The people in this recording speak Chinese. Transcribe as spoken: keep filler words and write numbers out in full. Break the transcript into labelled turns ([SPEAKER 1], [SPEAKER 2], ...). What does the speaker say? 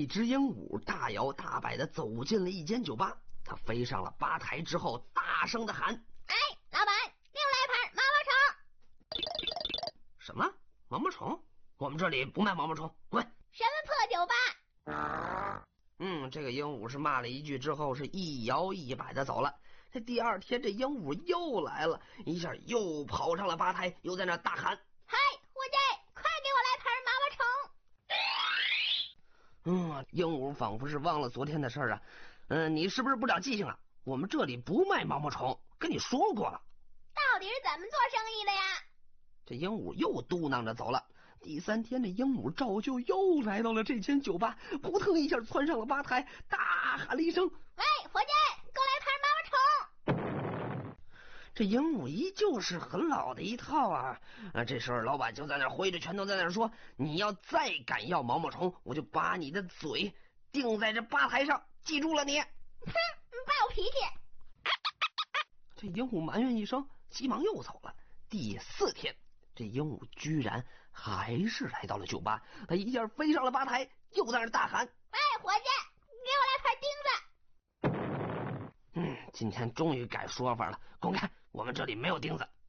[SPEAKER 1] 这只鹦鹉大摇大摆地走进了一间酒吧，它飞上了吧台之后，大声地喊：
[SPEAKER 2] 哎，老板，给我来盘毛毛虫。
[SPEAKER 1] 什么毛毛虫？我们这里不卖毛毛虫，滚！
[SPEAKER 2] 什么破酒吧？
[SPEAKER 1] 嗯，这个鹦鹉是骂了一句之后，是一摇一摆的走了。这第二天，这鹦鹉又来了，一下又跑上了吧台，又在那大喊：
[SPEAKER 2] 嗨，伙计，快给我来盘毛毛虫！
[SPEAKER 1] 嗯，鹦鹉仿佛是忘了昨天的事儿啊。嗯，你是不是不长记性了？我们这里不卖毛毛虫，跟你说过了。
[SPEAKER 2] 到底是怎么做生意的呀？
[SPEAKER 1] 这鹦鹉又嘟囔着走了。第三天，这鹦鹉照旧又来到了这间酒吧，扑腾一下窜上了吧台，大喊了一声：
[SPEAKER 2] 喂，伙计，给我来盘毛毛虫！
[SPEAKER 1] 这鹦鹉依旧是很老的一套啊！啊，这时候老板就在那挥着拳头在那说：你要再敢要毛毛虫，我就把你的嘴钉在这吧台上，记住了你！
[SPEAKER 2] 哼，暴脾气！
[SPEAKER 1] 这鹦鹉埋怨一声，急忙又走了。第四天，这鹦鹉居然还是来到了酒吧，他一下飞上了吧台，又在那大喊：
[SPEAKER 2] 哎，伙计，给我来盘钉子！
[SPEAKER 1] 嗯，今天终于改说法了，滚开，我们这里没有钉子。